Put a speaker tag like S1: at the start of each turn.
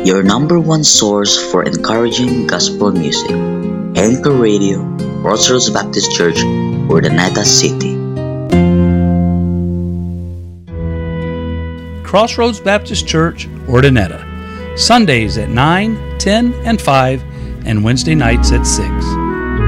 S1: your number one source for encouraging gospel music. Anchor Radio, Crossroads Baptist Church, Urdaneta City.
S2: Crossroads Baptist Church, Urdaneta. Sundays at 9, 10, and 5, and Wednesday nights at 6.